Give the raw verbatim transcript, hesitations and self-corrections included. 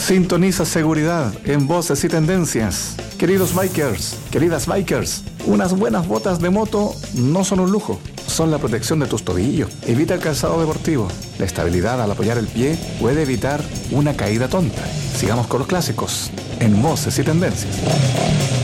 Sintoniza seguridad en Voces y Tendencias. Queridos bikers, queridas bikers, unas buenas botas de moto no son un lujo, son la protección de tus tobillos. Evita el calzado deportivo. La estabilidad al apoyar el pie puede evitar una caída tonta. Sigamos con los clásicos en Voces y Tendencias.